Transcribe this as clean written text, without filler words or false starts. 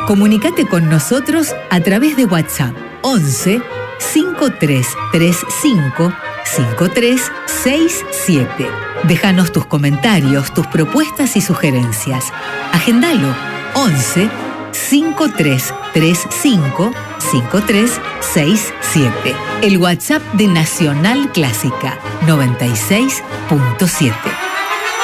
Comunicate con nosotros a través de WhatsApp 11 5335 5367. Déjanos tus comentarios, tus propuestas y sugerencias. Agendalo 11 5335 5367. El WhatsApp de Nacional Clásica 96.7.